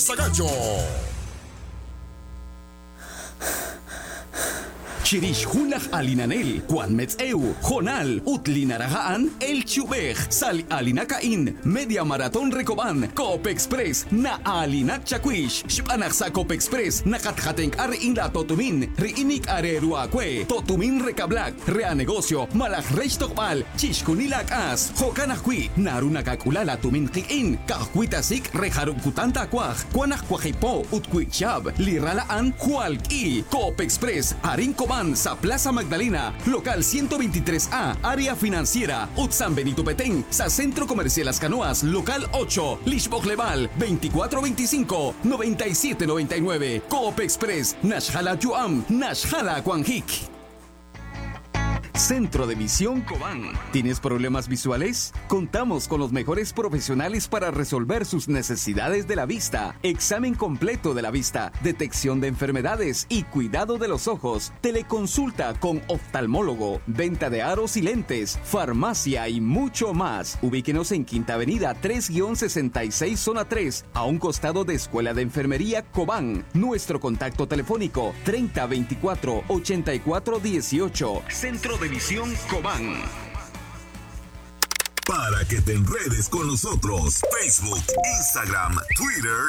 Sagallo. Chirish hunach alinanel, Juan Metzeu, Jonal, Utlinaragaan, El Chubej, Sal Alinakain, Media Maratón Recoban, Coop Express, Na Alinak Chakwish, Shpanach sa Coop Express, Nakathateng Arin la Totumin, Riinik Are Ruakwe, Totumin Recablak, Rea Negocio, Malach Rechtokpal, Chishkunilak As, Jokanakwi, Narunakakulala Tumin Kikin, Kakuitasik, Rejarukutanta Kwaj, Kwanach Kwajipo, Utquichab, Liralaan, Hualki, Coop Express, Arin Coban, sa Plaza Magdalena, local 123A, área financiera, San Benito Petén, sa Centro Comercial Las Canoas, local 8, Lishbok Leval, 2425-9799, Coop Express, Nashhala Yuam, Nashhala Kwanjik. Centro de Visión Cobán. ¿Tienes problemas visuales? Contamos con los mejores profesionales para resolver sus necesidades de la vista. Examen completo de la vista, detección de enfermedades y cuidado de los ojos. Teleconsulta con oftalmólogo, venta de aros y lentes, farmacia y mucho más. Ubíquenos en Quinta Avenida 3-66 Zona 3, a un costado de Escuela de Enfermería Cobán. Nuestro contacto telefónico 3024-8418. Centro de Visión Cobán. Para que te enredes con nosotros, Facebook, Instagram, Twitter